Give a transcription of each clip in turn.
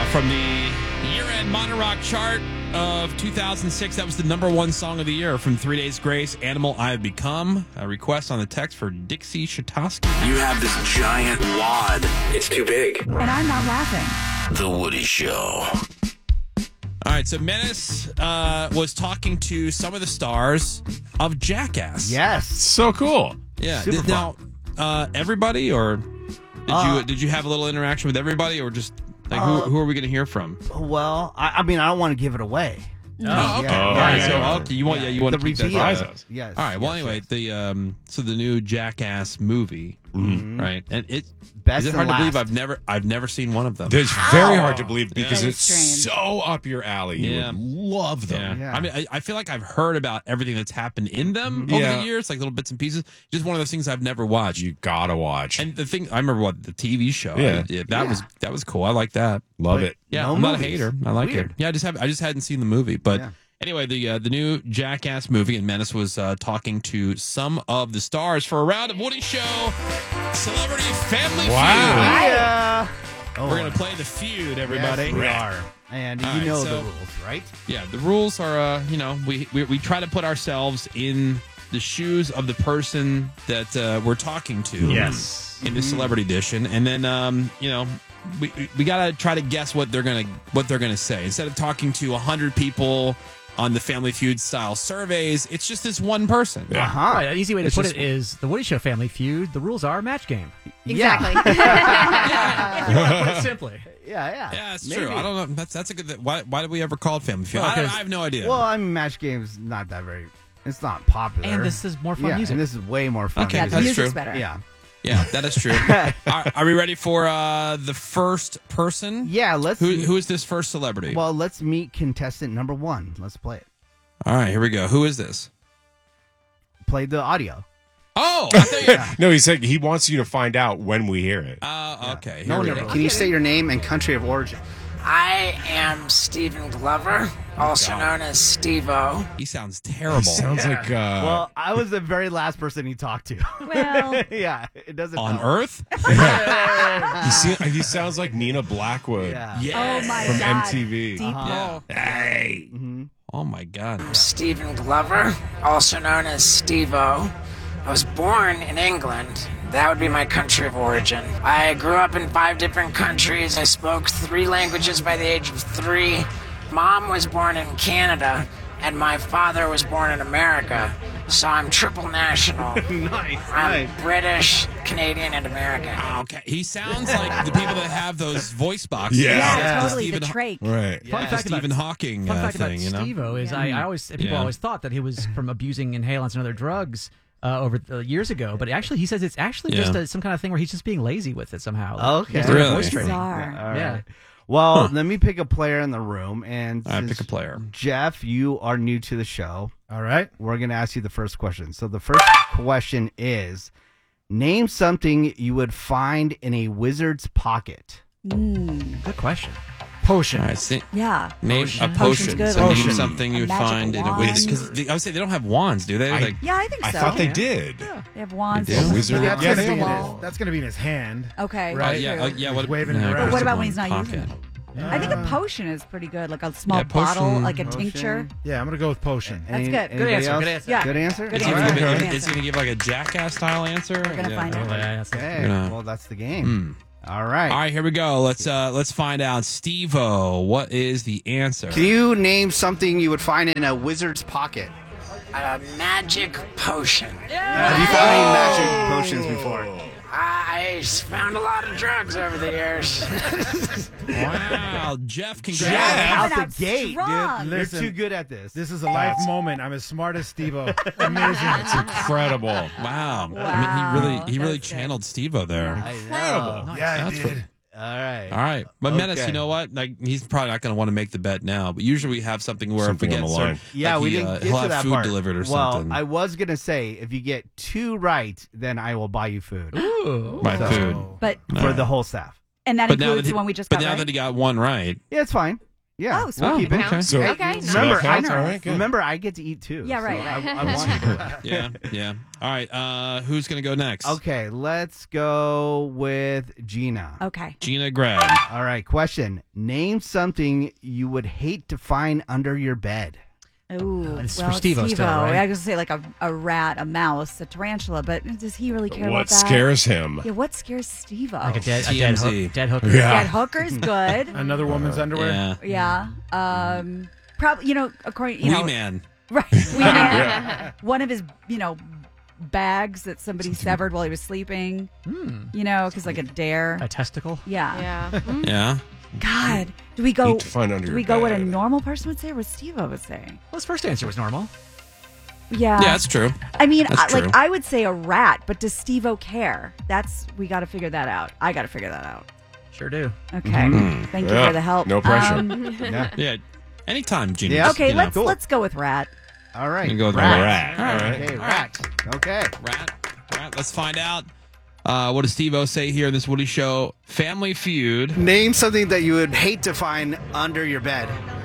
From the year-end Modern Rock chart of 2006, that was the #1 song of the year from 3 Days Grace, Animal I Have Become. A request on the text for Dixie Shatosky. You have this giant wad. It's too big. And I'm not laughing. The Woody Show. All right, so Menace was talking to some of the stars of Jackass. Yes. So cool. Yeah. Super Now, everybody, or did you have a little interaction with everybody, or just like who are we going to hear from? Well, I mean, I don't want to give it away. Oh, okay. Yeah. All right. Yeah. So okay, you want to keep that reveal. private. Yes. All right. Well, yes, anyway, yes. so the new Jackass movie, right? And Best is it and hard to last. believe I've never seen one of them. It's very hard to believe because Very it's strange. so up your alley. You Yeah. would love them. Yeah. Yeah. I mean, I feel like I've heard about everything that's happened in them over Yeah. the years, like little bits and pieces. Just one of those things I've never watched. You gotta watch. And the thing, I remember the TV show. Yeah. That was cool. I like that. Love it. Yeah, No I'm not a movies. hater. I like Weird. it. Yeah, I just hadn't seen the movie, but. Yeah. Anyway, the new Jackass movie, and Menace was talking to some of the stars for a round of Woody Show Celebrity Family Feud. Yeah. We're going to play the feud, everybody. Yes, we are. And All you right, know so- the rules, right? Yeah, the rules are, we try to put ourselves in the shoes of the person that we're talking to. Yes. In the celebrity edition, and then we gotta try to guess what they're gonna say. Instead of talking to 100 people on the Family Feud style surveys, it's just this one person. Yeah. Uh-huh. Right, an easy way to It's put just- it is the Woody Show Family Feud. The rules are match game. Exactly. If you want to put it simply. Yeah. Yeah, it's Maybe. true. I don't know. That's a good. Why did we ever call it Family Feud? Well, I 'cause- have no idea. Well, I mean, match game's not that very. It's not popular. And this is more fun yeah, music. and this is way more fun. Okay, Yeah, music. the that's music's true. better. Yeah. yeah, that is true. Are we ready for the first person? Yeah. Let's. Who is this first celebrity? Well, let's meet contestant number 1. Let's play it. All right, here we go. Who is this? Play the audio. Oh, I thought you. No, he said he wants you to find out when we hear it. Okay. No Here we one go. ever- Can you state your name and country of origin? I am Stephen Glover, also known as Steve-O. He sounds terrible. Sounds like Well, I was the very last person he talked to. Well, yeah, it doesn't. On help. Earth? he sounds like Nina Blackwood Yeah. oh my from God. MTV. Deep Yeah. Hey, Oh my God. Stephen Glover, also known as Steve-O. I was born in England. That would be my country of origin. I grew up in 5 different countries. I spoke 3 languages by the age of 3. Mom was born in Canada, and my father was born in America. So I'm triple national. I'm British, Canadian, and American. Okay. He sounds like the people that have those voice boxes. Yeah. Yeah, Yeah. totally. The Stephen trach. right. Fun fact Stephen about, Hawking fun fact thing, about Steve-O is I always people Yeah. always thought that he was from abusing inhalants and other drugs over the years ago, but actually he says it's actually Yeah. just some kind of thing where he's just being lazy with it somehow. Okay. He's doing Really? voice training. Bizarre. All right. Yeah. Well, let me pick a player in the room, and All right, since pick a player. Jeff, you are new to the show. All right. We're going to ask you the first question. So the first question is, name something you would find in a wizard's pocket. Good question. Potion. All right. See, Yeah. name a Potion's potion. good. So name Potion. something A you would magic find in a wand. wizard. Because I would say they don't have wands, do they? Like, Yeah, I think I so. thought they did. They have wands. They do? they have Wizard? spells, Yeah, That's, they gonna be in wall. his, that's gonna be in his hand. Okay. Right. yeah, true. yeah. What, waving it no, around. But what about one when he's not pocket. using it? I think a potion is pretty good, like a small Yeah, potion- bottle, like a Potion. tincture. Yeah, I'm gonna go with potion. That's good. Good anybody answer, else? good answer. Yeah. Good answer? Good Is he answer. gonna give- Good is answer. he going to give like a jackass style answer? We're gonna find out. Okay. Yeah. Well, that's the game. All right. All right, here we go. Let's find out. Steve-O, what is the answer? Can you name something you would find in a wizard's pocket? A magic potion. Have you found any magic potions before? I found a lot of drugs over the years. Wow, Jeff, Jeff, congrats. out Coming the gate, strong. dude. Listen, You're too good at this. This is a life moment. I'm as smart as Steve-O. Amazing. It's incredible. Wow. Wow. I mean, he really That's good. channeled Steve-O there. Incredible. Yeah, I That's did. All right. All right, but Menace, Okay. you know what? Like, he's probably not going to want to make the bet now. But usually we have something where Something if we on get the line. Yeah, like we he, didn't get he'll to have that food part. delivered or well, something. I was gonna say if you get 2 right, then I will buy you food My So- food. But for the whole staff. and that But now includes that the one we just but got now right. that he got one right, Yeah, it's fine. Yeah, Oh, sweet. we'll keep it. Okay. So, Okay. so Remember, that counts? I, All right, good. remember, I get to eat too. Yeah, right, so right. I want to do that. Yeah. All right. Who's going to go next? Okay, let's go with Gina. Okay. Gina Grab. All right, question. Name something you would hate to find under your bed. Ooh, This is well, for Steve-O still, right? I was gonna say like a rat, a mouse, a tarantula, but does he really care What about that? scares him? Yeah, what scares Steve-O? Like a dead TMZ. dead hooker. Yeah. Dead hooker's good. Another woman's underwear. Yeah. Yeah. Probably, according, Wee Man. right. We had one of his, bags that somebody severed while he was sleeping. Because like a dare. A testicle. Yeah. Yeah. Yeah. God, do we go? Hate to find under Do your we go what a bed. normal person would say, or what Steve-O would say? Well, his first answer was normal. Yeah. Yeah, that's true. I mean, That's true. I would say a rat, but does Steve-O care? We got to figure that out. I got to figure that out. Sure do. Okay. Mm-hmm. Thank you Yeah, for the help. no pressure. Yeah. Yeah. Anytime, Gina. Yeah. Just, Okay, you know. let's go with rat. All right. You go with Rat. All right. Okay, rat. Okay. Rat. Let's find out. What does Steve-O say here in this Woody Show? Family Feud. Name something that you would hate to find under your bed.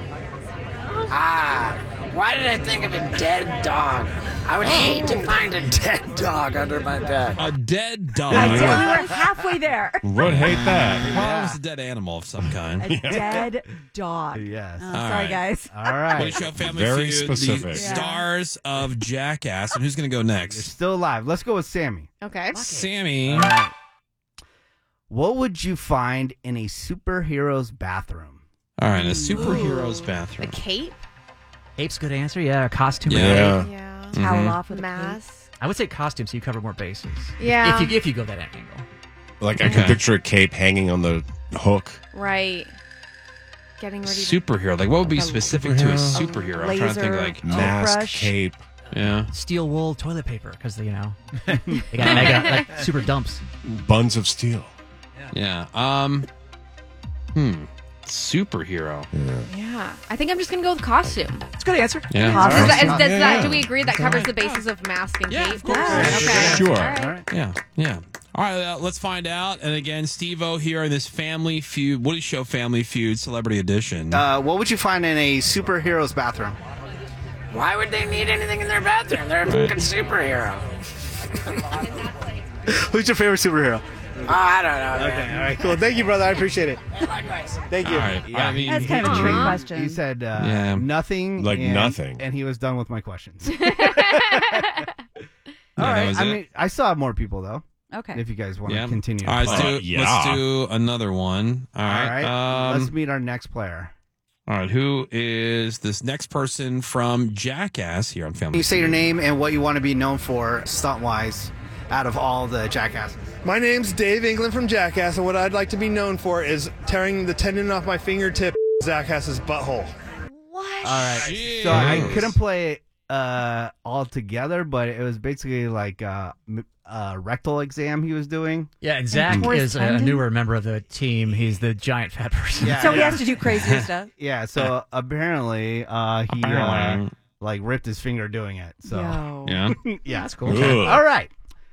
Why did I think of a dead dog? I would hate to find a dead dog under my bed. A dead dog. We were halfway there. Would hate that. Well, it's a dead animal of some kind. A dead dog. Yes. Sorry, right. guys. All Woody right. Show Family Very Feud. specific. The Yeah. stars of Jackass. And who's going to go You're next? still alive. Let's go with Sammy. Okay. Sammy. All right. What would you find in a superhero's bathroom? All right, a superhero's bathroom. A cape. Ape's good answer. Yeah, a costume. Yeah. Yeah. Towel off with a Mask. I would say costume, so you cover more bases. Yeah. If you go that angle. Like I can Okay. picture a cape hanging on the hook. Right. Getting ready. Superhero. Like, what would be Like a specific to a superhero. superhero? I'm trying to think, Laser. like, Mask, Toothbrush. cape. yeah. Steel wool toilet paper, because they got mega like super dumps. Buns of steel. Yeah. Superhero. Yeah. I think I'm just gonna go with costume. It's a good answer. Yeah. Costume. Do we agree that covers the basis of mask and Yeah, cape? of course. Okay. Sure. All right. All right. Yeah. All right, let's find out. And again, Steve-O here in this Family Feud, Woody Show Family Feud Celebrity Edition. What would you find in a superhero's bathroom? Why would they need anything in their bathroom? They're a fucking superhero. Who's your favorite superhero? Oh, I don't know. man. All right, cool. Thank you, brother. I appreciate it. Likewise. Thank you. All right. I mean, That's kind of a trick question. He said Yeah. nothing. Like and, nothing. And he was done with my questions. yeah, that was I it. mean, I saw more people, though, Okay. if you guys want Yeah. to continue. All right, to let's play. do, Yeah. let's do another one. All All right. right. Let's meet our next player. All right. Who is this next person from Jackass here on Family You say your Feud? name and what you want to be known for, stunt-wise, out of all the Jackasses. My name's Dave England from Jackass, and what I'd like to be known for is tearing the tendon off my fingertip, Jackass's butthole. What? All right. So I couldn't play it all together, but it was basically like a rectal exam he was doing. Yeah, and Zach tore his is a tendon? newer member of the team. He's the giant fat person. Yeah. So he has to do crazier stuff. Yeah. So apparently he like ripped his finger doing it. So Yo. Yeah. yeah, That's cool. Ugh. All right.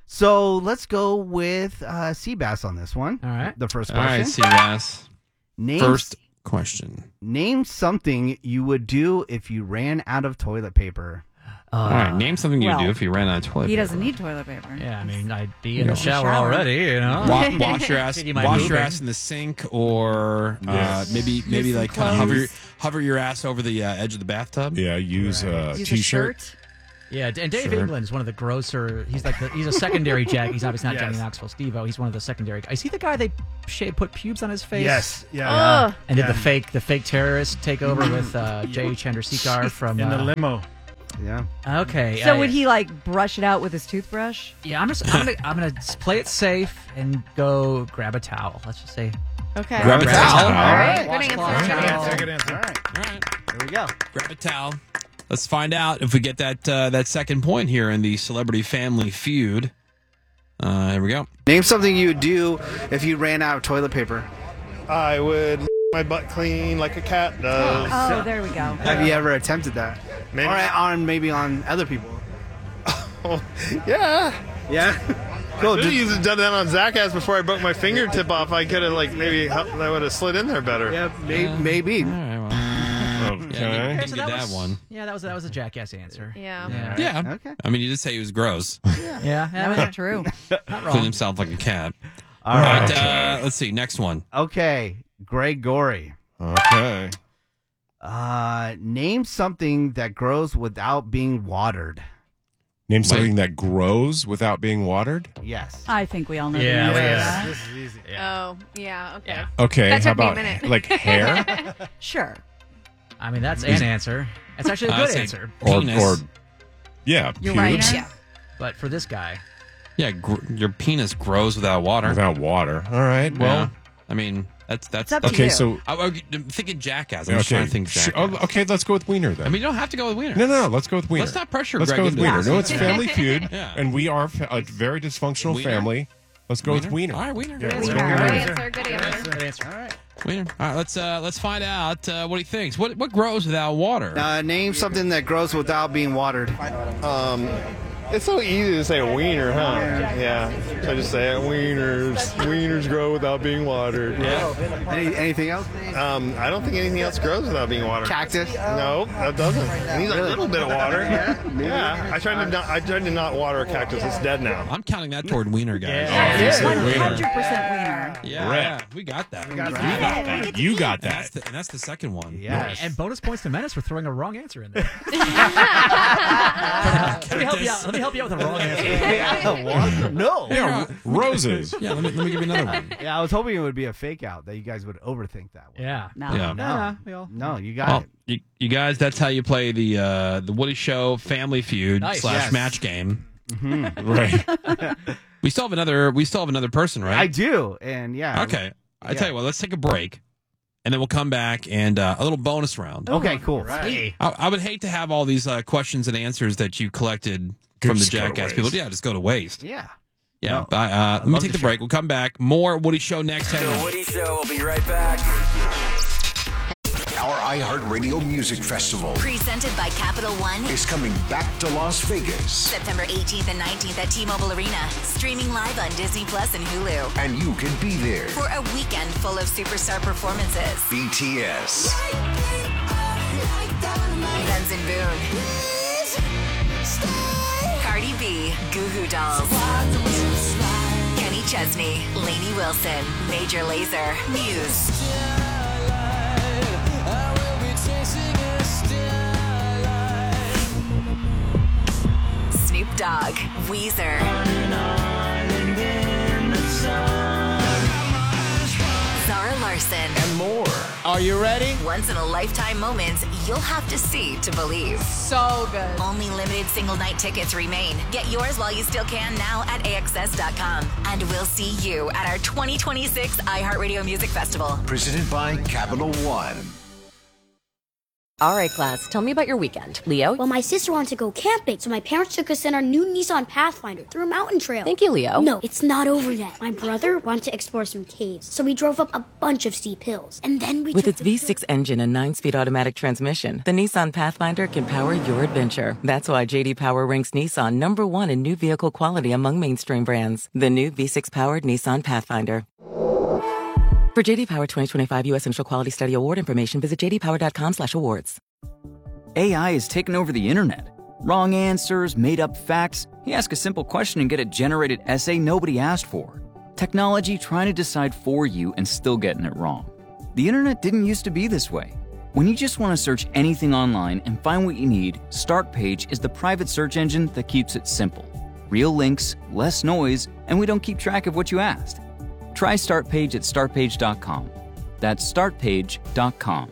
So let's go with Seabass on this one. All right. The first All right, question. Seabass. Name, First question. name something you would do if you ran out of toilet paper. All right. Name something you'd well, do if you ran out of toilet He paper. doesn't need toilet paper. Yeah, I mean, I'd be in Yeah. the shower Shower. already, you know. Wash your ass. Thinking my Wash your moving. ass in the sink, or Yes. maybe some like kind of clothes. hover your ass over the edge of the bathtub. Yeah, use a Use a t-shirt. shirt. Yeah, and Dave Sure. England is one of the grosser. He's like he's a secondary Jack. He's obviously not Yes. Johnny Knoxville Steve-O. He's one of the secondary. Is he the guy they put pubes on his face? Yes. Yeah. Ugh. And did Yeah. the fake terrorist take over with Jay Chandrasekhar from? In the limo. Yeah. Okay. So would he like brush it out with his toothbrush? Yeah, I'm gonna play it safe and go grab a towel. Let's just say Okay. Grab a towel. All right. Good Washcloth answer. towel. Good answer. All right. All right. There we go. Grab a towel. Let's find out if we get that second point here in the Celebrity Family Feud. Here we go. Name something you would do if you ran out of toilet paper. I would my butt clean like a cat does. Oh, there we go. Have you ever attempted that? Maybe. Or maybe on other people. Yeah. Yeah. Cool. I used to done that on Jackass before I broke my fingertip off. I could have maybe that would have slid in there better. Yeah, maybe. All right, well. Okay. Didn't get that one. Yeah, that was a jackass answer. Yeah. Yeah. Okay. I mean, you did say he was gross. Yeah, That was true. not Clean wrong. himself like a cat. All right. But, let's see. Next one. Okay. Gregory. Okay. Name something that grows without being watered. Name something that grows without being watered. Yes. I think we all know Yeah, the answer to yeah. that. This is easy. Oh, yeah. Okay. Yeah. Okay. That How took me a about minute. like hair Sure. I mean, that's an answer. It's actually a I'd good say answer. penis. or yeah, You're pubes right. Yeah. But for this guy, Yeah, your penis grows without water. without water. All right. Well, Well. I mean, that's It's up to Okay. you. So. I'm thinking jackass. I'm just trying to think jackass. Okay. Let's go with Wiener then. I mean, you don't have to go with Wiener. No. Let's go with Wiener. Let's not pressure Let's Greg go with into Wiener. this. No, it's Family Feud, Yeah. and we are a very dysfunctional Wiener? family. Let's go with Wiener. All right, Wiener. Yeah, Let's let's go go with Good Wiener. answer. Good answer. good answer. All right. Wiener. All right, let's find out what he thinks. What grows without water? Name something that grows without being watered. It's so easy to say wiener, huh? Yeah. So I just say it. Wieners. Wieners grow without being watered. Yeah. Anything else? I don't think anything else grows without being watered. Cactus? No, that doesn't. It needs a little bit of water. Yeah. I tried to not water a cactus. It's dead now. I'm counting that toward Wiener, guys. Yeah. Oh, you said 100% Wiener. wiener. Yeah, Rick. yeah, we got that. You got That's that. and that's the second one. Yes. And bonus points to Menace for throwing a wrong answer in there. Let me help you out. Let me help you out with a wrong answer. What? No. Yeah, roses. Yeah, let me give you another one. Yeah, I was hoping it would be a fake out that you guys would overthink that one. Yeah. No. Yeah. No. we all. No, you got Well, it. you guys, that's how you play the Woody Show Family Feud Nice. / Yes. match game. Right. We still have another person, right? I do. And yeah. Okay. I Yeah. tell you what, let's take a break, and then we'll come back and a little bonus round. Okay, cool. I would hate to have all these questions and answers that you collected from the Just go to Jackass waste. people. Yeah, just go to waste. Yeah. Yeah. No. Let me take the break. We'll come back. More Woody Show next. Hang The on. Woody Show will be right back. Our iHeartRadio Music Festival Presented by Capital One. is coming back to Las Vegas, September 18th and 19th at T-Mobile Arena. Streaming live on Disney Plus and Hulu. and you can be there. For a weekend full of superstar performances. BTS, Benz and Boone. Cardi B. Goo Goo Dolls. Kenny Chesney. Lainey Wilson. Major Lazer. Muse. Snoop Dogg. Weezer. Zara Larson. and more. Are you ready? Once in a lifetime moments you'll have to see to believe. So good. Only limited single night tickets remain. Get yours while you still can now at AXS.com. And we'll see you at our 2026 iHeartRadio Music Festival. Presented by Capital One. All right, class, tell me about your weekend. Leo? Well, my sister wanted to go camping, so my parents took us in our new Nissan Pathfinder through a mountain trail. Thank you, Leo. No, it's not over yet. My brother wanted to explore some caves, so we drove up a bunch of steep hills. And then we With took its V6 engine and 9-speed automatic transmission, the Nissan Pathfinder can power your adventure. That's why J.D. Power ranks Nissan #1 in new vehicle quality among mainstream brands. The new V6-powered Nissan Pathfinder. For J.D. Power 2025 U.S. Initial Quality Study Award information, visit jdpower.com/awards. AI has taken over the internet. Wrong answers, made-up facts. You ask a simple question and get a generated essay nobody asked for. Technology trying to decide for you and still getting it wrong. The internet didn't used to be this way. When you just want to search anything online and find what you need, Startpage is the private search engine that keeps it simple. Real links, less noise, and we don't keep track of what you asked. Try Startpage at startpage.com. That's startpage.com.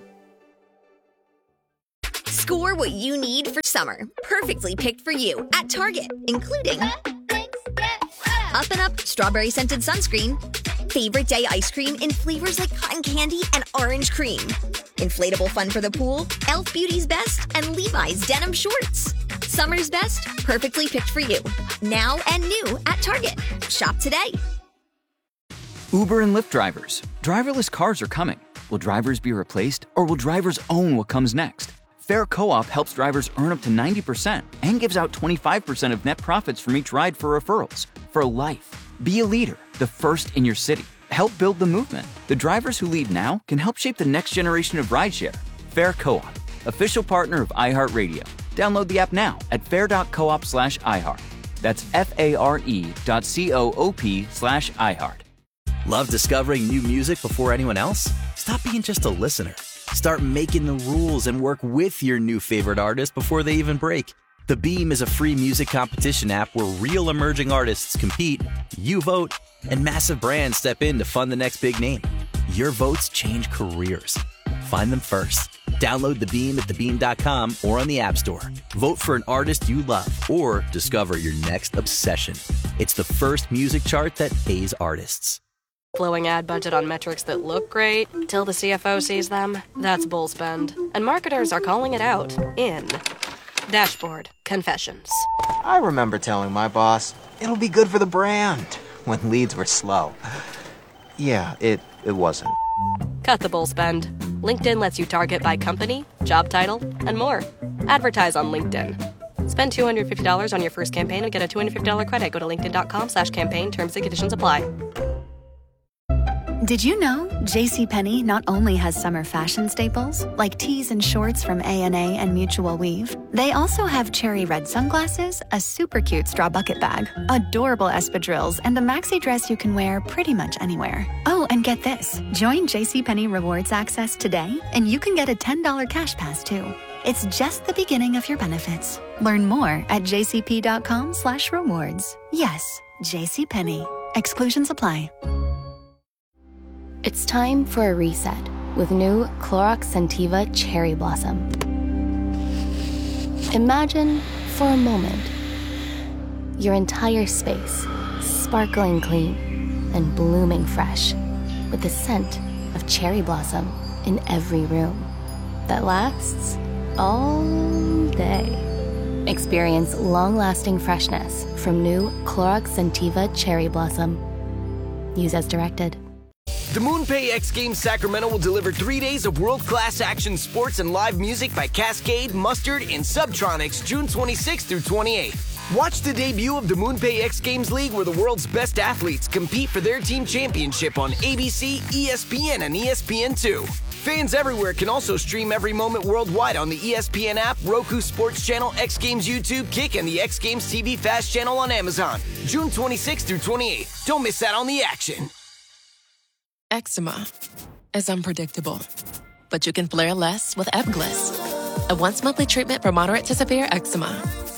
Score what you need for summer. Perfectly picked for you at Target, including Up and Up Strawberry Scented Sunscreen, Favorite Day Ice Cream in flavors like cotton candy and orange cream, Inflatable Fun for the Pool, Elf Beauty's Best, and Levi's Denim Shorts. Summer's best, perfectly picked for you. Now and new at Target. Shop today. Uber and Lyft drivers. Driverless cars are coming. Will drivers be replaced, or will drivers own what comes next? Fair Co-op helps drivers earn up to 90% and gives out 25% of net profits from each ride for referrals. For life. Be a leader, the first in your city. Help build the movement. The drivers who lead now can help shape the next generation of rideshare. Fair Co-op. official partner of iHeartRadio. Download the app now at fair.coop/iHeart. That's FARE.coop/iHeart. Love discovering new music before anyone else? Stop being just a listener. Start making the rules and work with your new favorite artist before they even break. The Beam is a free music competition app where real emerging artists compete, you vote, and massive brands step in to fund the next big name. Your votes change careers. Find them first. Download The Beam at thebeam.com or on the App Store. Vote for an artist you love or discover your next obsession. It's the first music chart that pays artists. Blowing ad budget on metrics that look great till the CFO sees them? That's bull spend. And marketers are calling it out in Dashboard Confessions. I remember telling my boss, it'll be good for the brand, when leads were slow. Yeah, it wasn't. Cut the bull spend. LinkedIn lets you target by company, job title, and more. Advertise on LinkedIn. Spend $250 on your first campaign and get a $250 credit. Go to linkedin.com/campaign. Terms and conditions apply. Did you know JCPenney not only has summer fashion staples, like tees and shorts from A&A and Mutual Weave, they also have cherry red sunglasses, a super cute straw bucket bag, adorable espadrilles, and a maxi dress you can wear pretty much anywhere. Oh, and get this. Join JCPenney Rewards Access today, and you can get a $10 cash pass, too. It's just the beginning of your benefits. Learn more at jcp.com/rewards. Yes, JCPenney. Exclusions apply. It's time for a reset with new Clorox Scentiva Cherry Blossom. Imagine, for a moment, your entire space sparkling clean and blooming fresh with the scent of cherry blossom in every room that lasts all day. Experience long-lasting freshness from new Clorox Scentiva Cherry Blossom. Use as directed. The MoonPay X Games Sacramento will deliver 3 days of world-class action sports and live music by Cascade, Mustard, and Subtronics June 26th through 28th. Watch the debut of the MoonPay X Games League where the world's best athletes compete for their team championship on ABC, ESPN, and ESPN2. Fans everywhere can also stream every moment worldwide on the ESPN app, Roku Sports Channel, X Games YouTube, Kick, and the X Games TV Fast Channel on Amazon. June 26th through 28th. Don't miss out on the action. Eczema is unpredictable, but you can flare less with Ebglyss, a once-monthly treatment for moderate to severe eczema.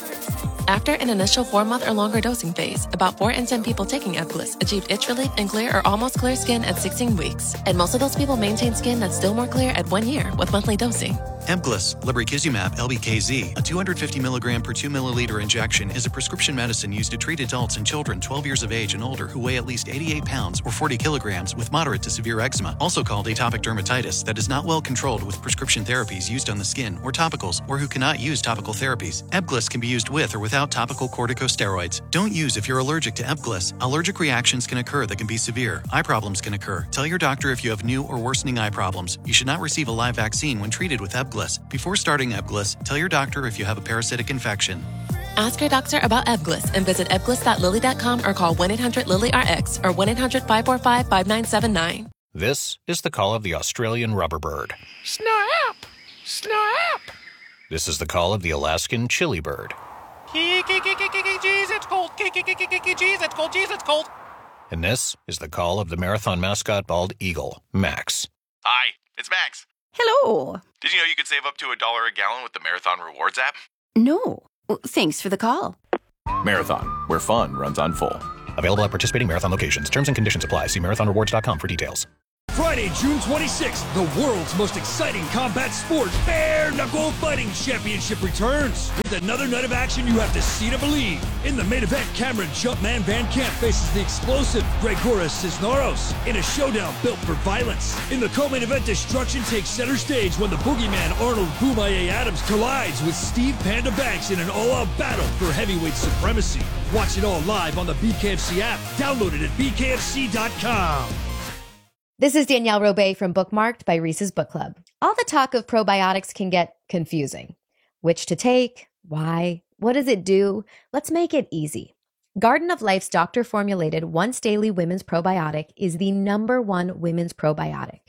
After an initial 4-month or longer dosing phase, about 4 in 10 people taking Ebglyss achieved itch relief and clear or almost clear skin at 16 weeks, and most of those people maintain skin that's still more clear at 1 year with monthly dosing. Ebglyss, lebrikizumab LBKZ, a 250 milligram per 2 milliliter injection, is a prescription medicine used to treat adults and children 12 years of age and older who weigh at least 88 pounds or 40 kilograms with moderate to severe eczema, also called atopic dermatitis, that is not well controlled with prescription therapies used on the skin or topicals, or who cannot use topical therapies. Ebglyss can be used with or without topical corticosteroids. Don't use if you're allergic to Ebglyss. Allergic reactions can occur that can be severe. Eye problems can occur. Tell your doctor if you have new or worsening eye problems. You should not receive a live vaccine when treated with Ebglyss. Before starting Ebglyss, tell your doctor if you have a parasitic infection. Ask your doctor about Ebglyss and visit ebglyss.lily.com or call 1-800-LILY-RX or 1-800-545-5979. This is the call of the Australian rubber bird. Snap! Snap! This is the call of the Alaskan chili bird. Jeez, it's cold. Jeez, it's cold. Jeez, it's cold. And this is the call of the marathon mascot bald eagle, Max. Hi, it's Max. Hello. Did you know you could save up to $1 a gallon with the Marathon Rewards app? No. Thanks for the call. Marathon, where fun runs on full. Available at participating marathon locations. Terms and conditions apply. See marathonrewards.com for details. Friday, June 26th, the world's most exciting combat sport, Bare Knuckle Fighting Championship returns. With another night of action you have to see to believe. In the main event, Cameron Jumpman Van Camp faces the explosive Gregoras Cisneros in a showdown built for violence. In the co-main event, destruction takes center stage when the boogeyman Arnold Boomaye Adams collides with Steve Panda Banks in an all-out battle for heavyweight supremacy. Watch it all live on the BKFC app. Download it at bkfc.com. This is Danielle Robay from Bookmarked by Reese's Book Club. All the talk of probiotics can get confusing. Which to take? Why? What does it do? Let's make it easy. Garden of Life's doctor-formulated once-daily women's probiotic is the #1 women's probiotic.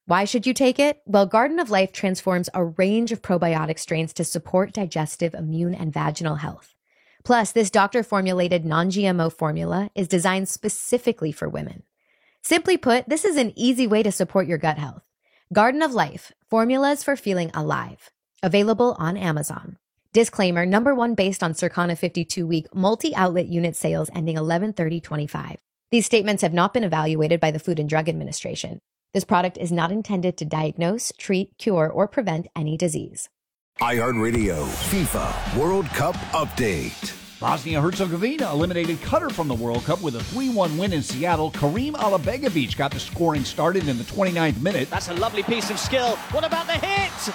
Why should you take it? Well, Garden of Life transforms a range of probiotic strains to support digestive, immune, and vaginal health. Plus, this doctor-formulated non-GMO formula is designed specifically for women. Simply put, this is an easy way to support your gut health. Garden of Life, formulas for feeling alive. Available on Amazon. Disclaimer, number one based on Circana 52-week multi-outlet unit sales ending 11/30/25. These statements have not been evaluated by the Food and Drug Administration. This product is not intended to diagnose, treat, cure, or prevent any disease. iHeartRadio FIFA World Cup update. Bosnia-Herzegovina eliminated Qatar from the World Cup with a 3-1 win in Seattle. Karim Alabegovic got the scoring started in the 29th minute. That's a lovely piece of skill. What about the hit?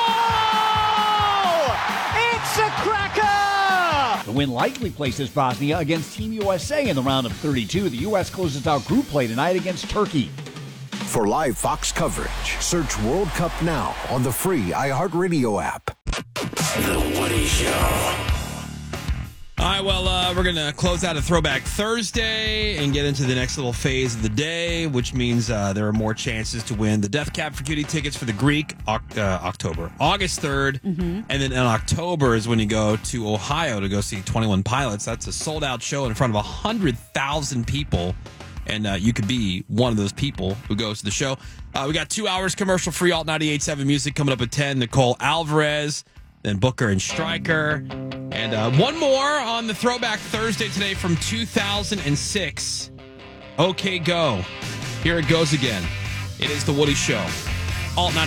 Oh! It's a cracker! The win likely places Bosnia against Team USA in the round of 32. The U.S. closes out group play tonight against Turkey. For live Fox coverage, search World Cup now on the free iHeartRadio app. The Woody Show. All right, well, we're going to close out a Throwback Thursday and get into the next little phase of the day, which means there are more chances to win the Death Cab for Cutie tickets for the Greek August 3rd. Mm-hmm. And then in October is when you go to Ohio to go see 21 Pilots. That's a sold-out show in front of 100,000 people. And you could be one of those people who goes to the show. We got 2 hours commercial-free Alt 98.7 music coming up at 10. Nicole Alvarez, then Booker and Stryker. And one more on the Throwback Thursday today from 2006. OK Go. Here it goes again. It is The Woody Show. Alt